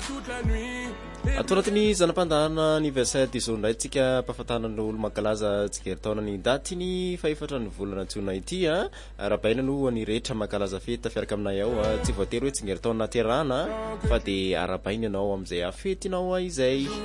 Atao anatin'ny zanam-pandahana anniversaire ty zao ndray tsika mpahafantanan'olo mankalaza tsigeritaona ny daty ny faefatra ny volana Jona ity a arabaina no any rehetra mankalaza fety tafiaraka aminay ao tsy voatery hoe tsingeritaona naterana fa de arabaina ianao am'izay afetinao izay